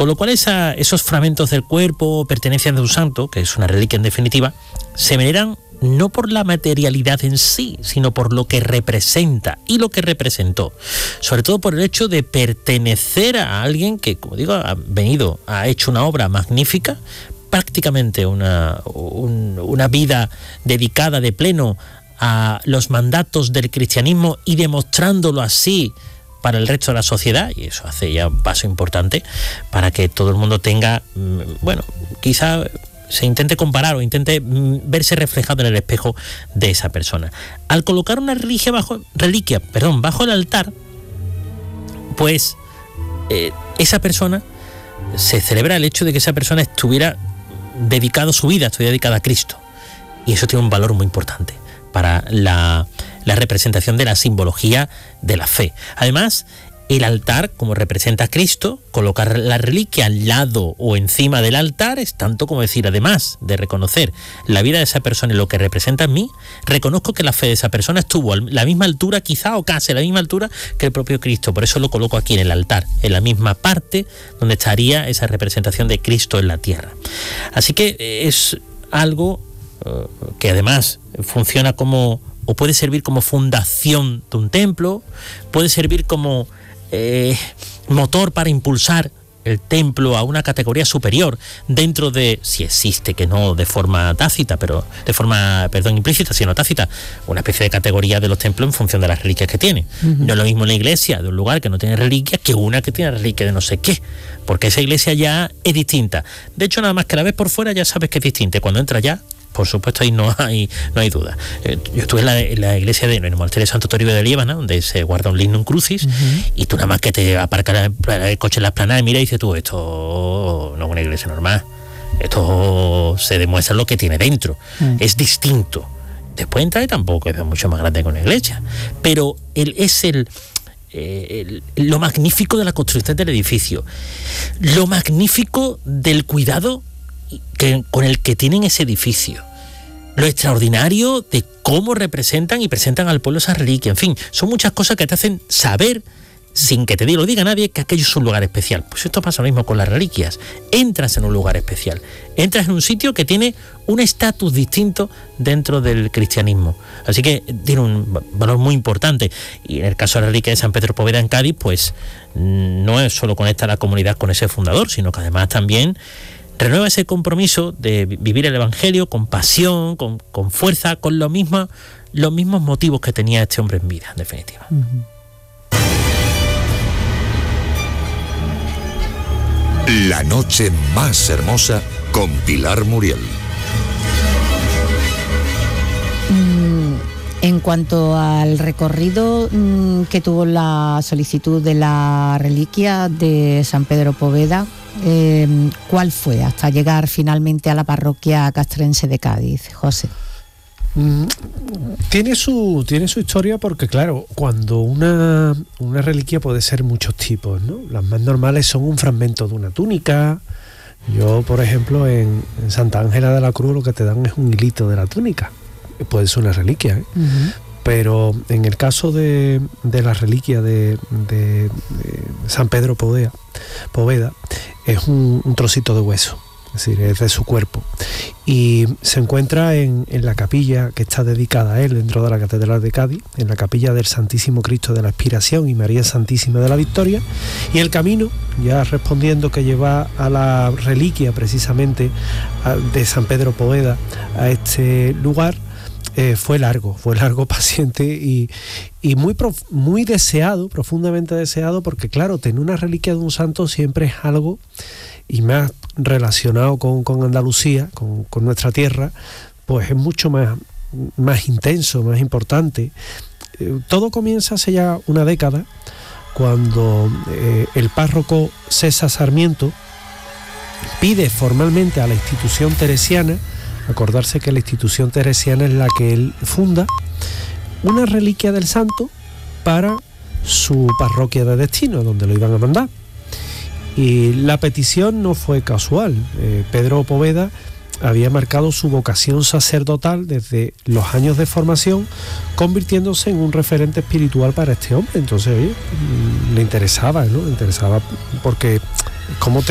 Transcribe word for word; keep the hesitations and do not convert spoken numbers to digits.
Con lo cual esa, esos fragmentos del cuerpo, pertenencias de un santo, que es una reliquia en definitiva, se veneran no por la materialidad en sí, sino por lo que representa y lo que representó. Sobre todo por el hecho de pertenecer a alguien que, como digo, ha venido, ha hecho una obra magnífica, prácticamente una, un, una vida dedicada de pleno a los mandatos del cristianismo y demostrándolo así para el resto de la sociedad, y eso hace ya un paso importante para que todo el mundo tenga, bueno, quizá se intente comparar o intente verse reflejado en el espejo de esa persona. Al colocar una reliquia bajo, reliquia, perdón, bajo el altar, pues eh, esa persona, se celebra el hecho de que esa persona estuviera dedicado su vida, estuviera dedicada a Cristo. Y eso tiene un valor muy importante para la, la representación de la simbología de la fe. Además, el altar, como representa a Cristo, colocar la reliquia al lado o encima del altar es tanto como decir, además de reconocer la vida de esa persona y lo que representa en mí, reconozco que la fe de esa persona estuvo a la misma altura, quizá o casi a la misma altura que el propio Cristo. Por eso lo coloco aquí en el altar, en la misma parte donde estaría esa representación de Cristo en la tierra. Así que es algo uh, que además funciona como, o puede servir como fundación de un templo, puede servir como Eh, motor para impulsar el templo a una categoría superior dentro de, si existe, que no de forma tácita, pero de forma, perdón, implícita, sino tácita, una especie de categoría de los templos en función de las reliquias que tiene. Uh-huh. No es lo mismo una iglesia de un lugar que no tiene reliquias que una que tiene reliquias de no sé qué, porque esa iglesia ya es distinta. De hecho, nada más que la ves por fuera ya sabes que es distinta. Cuando entras ya, por supuesto, ahí no hay no hay duda. Eh, yo estuve en la, en la iglesia de en el monasterio de Santo Toribio de Líbana, donde se guarda un lignum crucis, uh-huh. y tú nada más que te aparcas el, el coche en la esplanada y mira y dices tú, esto no es una iglesia normal, esto se demuestra lo que tiene dentro, uh-huh. es distinto. Después entra y tampoco es mucho más grande que una iglesia, pero el, es el Eh, el, lo magnífico de la construcción del edificio, lo magnífico del cuidado que, con el que tienen ese edificio, lo extraordinario de cómo representan y presentan al pueblo esa reliquia. En fin, son muchas cosas que te hacen saber, sin que te lo diga nadie, que aquello es un lugar especial. Pues esto pasa lo mismo con las reliquias. Entras en un lugar especial, entras en un sitio que tiene un estatus distinto dentro del cristianismo. Así que tiene un valor muy importante. Y en el caso de la reliquia de San Pedro Poveda en Cádiz, pues no es solo conecta a la comunidad con ese fundador, sino que además también renueva ese compromiso de vivir el Evangelio con pasión, con, con fuerza, con lo mismo, los mismos motivos que tenía este hombre en vida, en definitiva. Uh-huh. La noche más hermosa con Pilar Muriel. En cuanto al recorrido mmm, que tuvo la solicitud de la reliquia de San Pedro Poveda, eh, ¿cuál fue hasta llegar finalmente a la parroquia castrense de Cádiz, José? Mm, tiene su tiene su historia porque, claro, cuando una, una reliquia puede ser muchos tipos, ¿no? Las más normales son un fragmento de una túnica. Yo, por ejemplo, en, en Santa Ángela de la Cruz lo que te dan es un hilito de la túnica. Puede ser una reliquia, ¿eh? Uh-huh. Pero en el caso de, de la reliquia de, de, de San Pedro Poveda, Poveda es un, un trocito de hueso, es decir, es de su cuerpo, y se encuentra en, en la capilla que está dedicada a él dentro de la Catedral de Cádiz, en la capilla del Santísimo Cristo de la Expiración y María Santísima de la Victoria. Y el camino, ya respondiendo, que lleva a la reliquia precisamente de San Pedro Poveda a este lugar, Eh, fue largo, fue largo, paciente y, y muy, prof, muy deseado, profundamente deseado, porque claro, tener una reliquia de un santo siempre es algo, y más relacionado con, con Andalucía, con, con nuestra tierra, pues es mucho más, más intenso, más importante. Eh, todo comienza hace ya una década, cuando eh, el párroco César Sarmiento pide formalmente a la institución teresiana, acordarse que la institución teresiana es la que él funda, una reliquia del santo para su parroquia de destino, donde lo iban a mandar. Y la petición no fue casual. Eh, Pedro Poveda había marcado su vocación sacerdotal desde los años de formación, convirtiéndose en un referente espiritual para este hombre. Entonces, oye, le interesaba, ¿no? Le interesaba porque cómo te